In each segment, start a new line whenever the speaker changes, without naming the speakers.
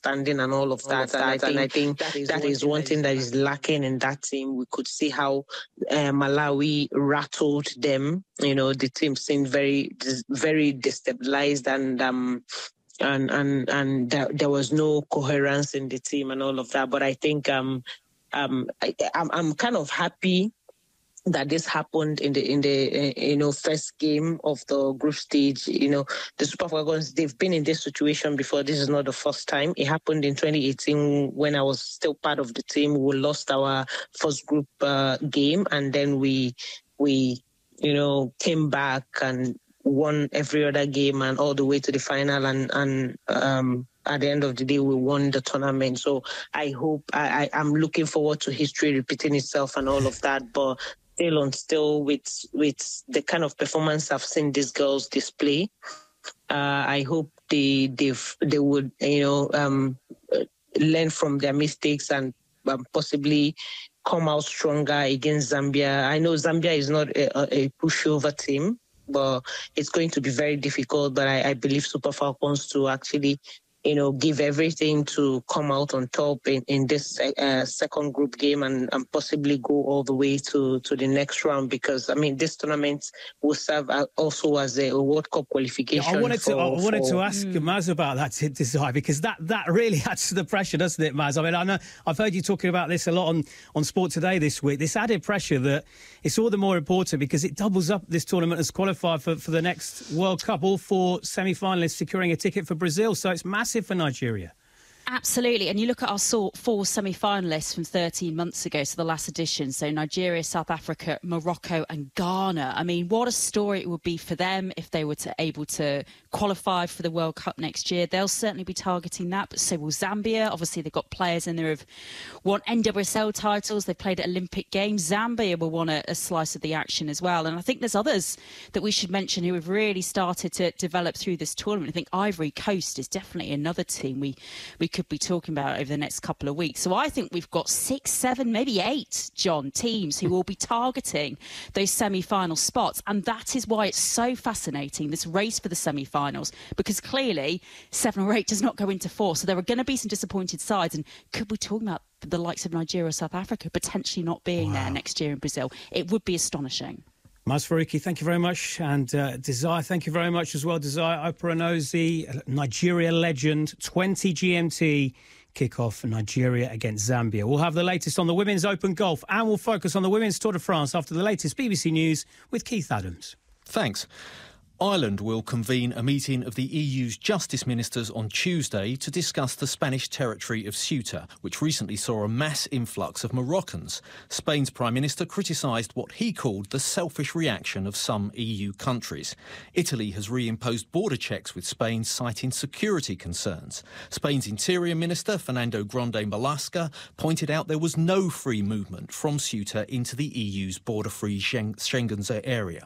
understanding and all of that. And I think that is one thing that is lacking in that team. We could see how Malawi rattled them. You know, the team seemed very destabilized, and there was no coherence in the team and all of that. But I think I'm kind of happy that this happened in the first game of the group stage. The Super Falcons, they've been in this situation before. This is not the first time. It happened in 2018 when I was still part of the team. We lost our first group game, and then we came back and won every other game and all the way to the final, and at the end of the day, we won the tournament. So I hope I'm looking forward to history repeating itself and all of that. But still with the kind of performance I've seen these girls display, I hope they would learn from their mistakes and possibly come out stronger against Zambia. I know Zambia is not a pushover team, but it's going to be very difficult. But I believe Super Falcons to actually give everything to come out on top in this second group game and possibly go all the way to the next round, because, I mean, this tournament will serve also as a World Cup qualification.
Yeah, I wanted to ask Maz about that, Desire, because that really adds to the pressure, doesn't it, Maz? I mean, I know I've heard you talking about this a lot on Sport Today this week, this added pressure that it's all the more important because it doubles up this tournament as qualified for the next World Cup, all four semi-finalists securing a ticket for Brazil, so it's massive for Nigeria.
Absolutely. And you look at our four semi-finalists from 13 months ago, so the last edition. So Nigeria, South Africa, Morocco and Ghana. I mean, what a story it would be for them if they were able to qualify for the World Cup next year. They'll certainly be targeting that, but so will Zambia. Obviously, they've got players in there who've won NWSL titles. They've played at Olympic Games. Zambia will want a slice of the action as well. And I think there's others that we should mention who have really started to develop through this tournament. I think Ivory Coast is definitely another team we could be talking about over the next couple of weeks. So I think we've got 6, 7, maybe 8, John, teams who will be targeting those semi-final spots. And that is why it's so fascinating, this race for the semi-finals, because clearly 7 or 8 does not go into 4. So there are going to be some disappointed sides. And could we talk about the likes of Nigeria or South Africa potentially not being there next year in Brazil? It would be astonishing.
Maz Faruqi, thank you very much. And Desire, thank you very much as well. Desire Operanozi, Nigeria legend, 20 GMT kickoff, Nigeria against Zambia. We'll have the latest on the Women's Open Golf and we'll focus on the Women's Tour de France after the latest BBC News with Keith Adams.
Thanks. Ireland will convene a meeting of the EU's justice ministers on Tuesday to discuss the Spanish territory of Ceuta, which recently saw a mass influx of Moroccans. Spain's Prime Minister criticised what he called the selfish reaction of some EU countries. Italy has reimposed border checks with Spain, citing security concerns. Spain's Interior Minister, Fernando Grande Marlaska, pointed out there was no free movement from Ceuta into the EU's border-free Schengen area.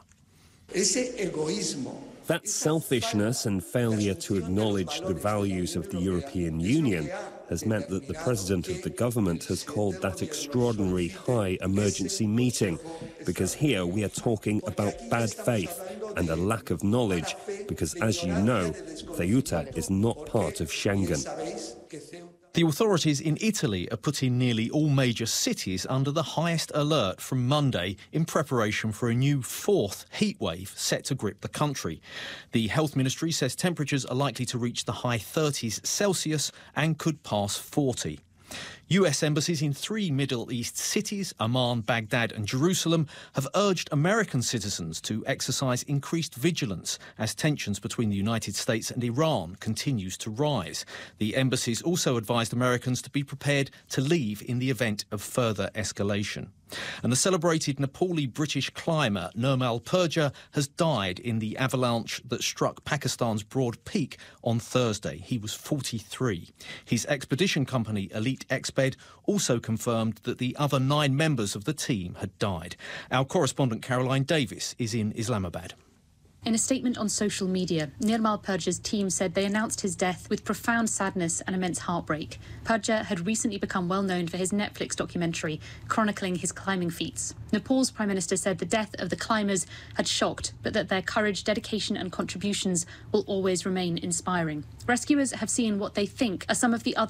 That selfishness and failure to acknowledge the values of the European Union has meant that the president of the government has called that extraordinary high emergency meeting, because here we are talking about bad faith and a lack of knowledge, because, as you know, Ceuta is not part of Schengen.
The authorities in Italy are putting nearly all major cities under the highest alert from Monday in preparation for a new 4th heatwave set to grip the country. The Health Ministry says temperatures are likely to reach the high 30s Celsius and could pass 40. US embassies in 3 Middle East cities, Amman, Baghdad and Jerusalem, have urged American citizens to exercise increased vigilance as tensions between the United States and Iran continues to rise. The embassies also advised Americans to be prepared to leave in the event of further escalation. And the celebrated Nepali British climber Nirmal Purja has died in the avalanche that struck Pakistan's Broad Peak on Thursday. He was 43. His expedition company, Elite Exped, also confirmed that the other 9 members of the team had died. Our correspondent Caroline Davis is in Islamabad.
In a statement on social media, Nirmal Purja's team said they announced his death with profound sadness and immense heartbreak. Purja had recently become well known for his Netflix documentary chronicling his climbing feats. Nepal's Prime Minister said the death of the climbers had shocked, but that their courage, dedication and contributions will always remain inspiring. Rescuers have seen what they think are some of the other